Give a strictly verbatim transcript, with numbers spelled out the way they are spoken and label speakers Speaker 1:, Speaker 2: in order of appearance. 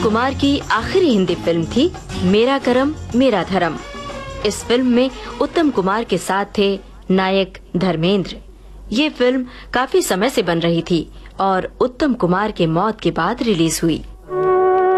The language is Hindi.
Speaker 1: कुमार की आखिरी हिंदी फिल्म थी मेरा करम मेरा धर्म। इस फिल्म में उत्तम कुमार के साथ थे नायक धर्मेंद्र। ये फिल्म काफी समय से बन रही थी और उत्तम कुमार के मौत के बाद रिलीज हुई।